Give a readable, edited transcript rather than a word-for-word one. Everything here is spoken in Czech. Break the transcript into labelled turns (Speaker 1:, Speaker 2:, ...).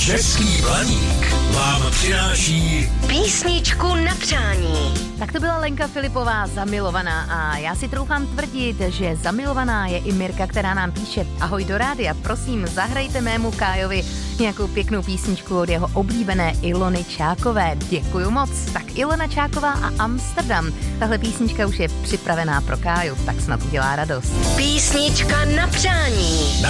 Speaker 1: Český Blaník vám přináší
Speaker 2: písničku na přání.
Speaker 3: Tak to byla Lenka Filipová, Zamilovaná, a já si troufám tvrdit, že zamilovaná je i Mirka, která nám píše: ahoj do rádia, prosím, zahrajte mému Kájovi nějakou pěknou písničku od jeho oblíbené Ilony Čákové. Děkuju moc. Tak Ilona Čáková a Amsterdam. Tahle písnička už je připravená pro Káju, tak snad udělá radost.
Speaker 2: Písnička na přání.
Speaker 1: na